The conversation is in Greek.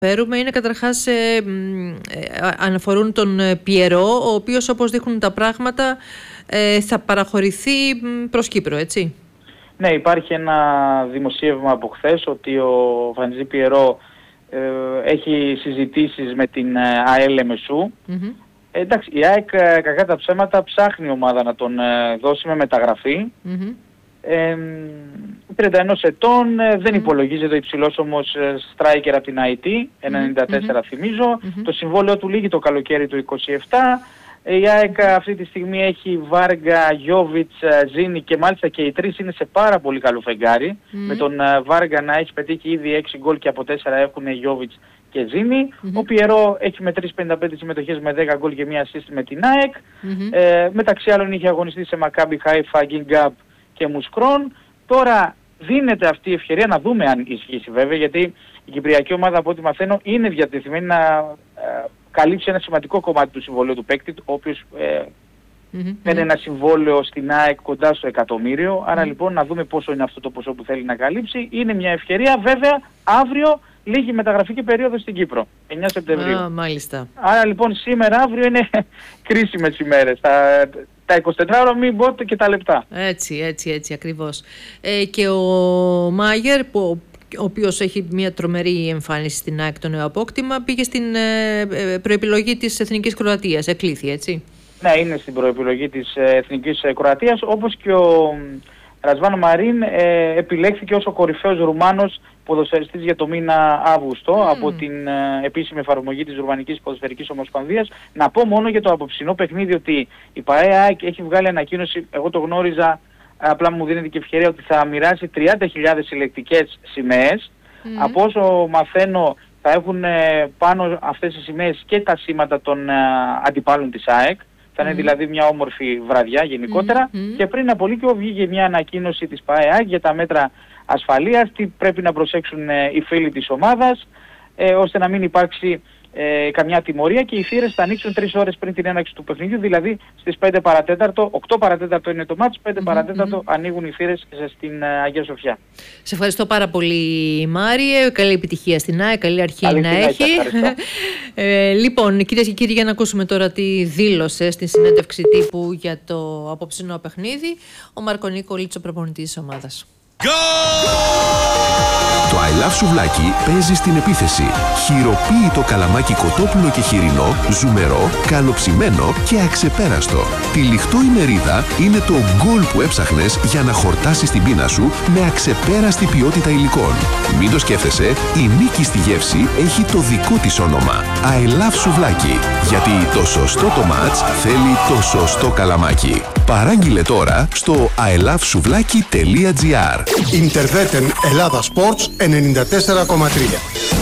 Φέρουμε είναι καταρχάς αναφορούν τον Πιερό, ο οποίος, όπως δείχνουν τα πράγματα, θα παραχωρηθεί προς Κύπρο, έτσι. Ναι, υπάρχει ένα δημοσίευμα από χθες ότι ο Φαντζή Πιερό έχει συζητήσεις με την ΑΕΛ Εμεσού. Εντάξει, η ΑΕΚ κακά τα ψέματα ψάχνει ομάδα να τον δώσει με μεταγραφή. 31 ετών, δεν υπολογίζεται υψηλός όμως striker από την IT, 94 θυμίζω. Το συμβόλαιο του λήγει το καλοκαίρι του 27. Η ΑΕΚ αυτή τη στιγμή έχει Βάργα, Γιόβιτς, Ζίνη και μάλιστα και οι τρεις είναι σε πάρα πολύ καλό φεγγάρι. Με τον Βάργα να έχει πετύχει ήδη 6 γκολ και από 4 έχουν Γιόβιτς και Ζίνη. Ο Πιερό έχει με 3,55 συμμετοχές με 10 γκολ και μία assist με την ΑΕΚ. Μεταξύ άλλων είχε αγωνιστεί σε Μακάμπι Χάιφα, Γκίνγκαπ και Μουσκρόν. Τώρα δίνεται αυτή η ευκαιρία, να δούμε αν ισχύσει βέβαια, γιατί η κυπριακή ομάδα από ό,τι μαθαίνω είναι διατεθειμένη να καλύψει ένα σημαντικό κομμάτι του συμβολέου του παίκτη, ο οποίος παίρνει ένα συμβόλαιο στην ΑΕΚ κοντά στο εκατομμύριο. Άρα λοιπόν να δούμε πόσο είναι αυτό το ποσό που θέλει να καλύψει. Είναι μια ευκαιρία. Βέβαια αύριο λίγη μεταγραφική περίοδος στην Κύπρο, 9 Σεπτεμβρίου. Μάλιστα. Άρα λοιπόν σήμερα, αύριο είναι κρίσιμες ημέρες. Τα 24 ώρα μην πω και τα λεπτά. Έτσι ακριβώς. Και ο Μάγερ, ο οποίος έχει μια τρομερή εμφάνιση στην ΑΕΚ, το νέο απόκτημα, πήγε στην προεπιλογή της Εθνικής Κροατίας, εκλήθη, έτσι. Ναι, είναι στην προεπιλογή της Εθνικής Κροατίας, όπως και ο Ρασβάν Μαρίν επιλέχθηκε ως ο κορυφαίος Ρουμάνος ποδοσφαιριστής για το μήνα Αύγουστο από την επίσημη εφαρμογή της Ρουμανικής Ποδοσφαιρικής Ομοσπονδίας. Να πω μόνο για το απόψινό παιχνίδι ότι η ΠΑΕ έχει βγάλει ανακοίνωση, εγώ το γνώριζα, απλά μου δίνεται και ευκαιρία, ότι θα μοιράσει 30.000 συλλεκτικές σημαίες. Από όσο μαθαίνω θα έχουν πάνω αυτές οι σημαίες και τα σήματα των αντιπάλων της ΑΕΚ. Θα είναι δηλαδή μια όμορφη βραδιά γενικότερα. Και πριν από λίγο βγήκε μια ανακοίνωση της ΠΑΕ για τα μέτρα ασφαλείας, τι πρέπει να προσέξουν οι φίλοι της ομάδας, ώστε να μην υπάρξει καμιά τιμωρία, και οι θύρες θα ανοίξουν 3 ώρες πριν την έναρξη του παιχνιδιού, δηλαδή στις 5 παρατέταρτο, 8 παρατέταρτο είναι το μάτς, 5 παρατέταρτο ανοίγουν οι θύρες στην Αγία Σοφιά. Σε ευχαριστώ πάρα πολύ, Μάριε. Καλή επιτυχία στην ΑΕΚ, καλή αρχή να έχει. Λοιπόν, κυρίες και κύριοι, για να ακούσουμε τώρα τι δήλωσε στην συνέντευξη τύπου για το απόψινό παιχνίδι ο Μαρκο Λίτσο, προπονητής της ομάδας. Το I Love Σουβλάκι παίζει στην επίθεση. Χειροποίητο καλαμάκι κοτόπουλο και χοιρινό, ζουμερό, καλοψημένο και αξεπέραστο. Τυλιχτό η μερίδα είναι το γκολ που έψαχνες για να χορτάσεις την πείνα σου με αξεπέραστη ποιότητα υλικών. Μην το σκέφτεσαι, η νίκη στη γεύση έχει το δικό της όνομα. I Love Σουβλάκι. Γιατί το σωστό το μάτς θέλει το σωστό καλαμάκι. Παράγγειλε τώρα στο ilovesuvlaki.gr. Ιντερβέτεν Ελλάδα Sports 94,3.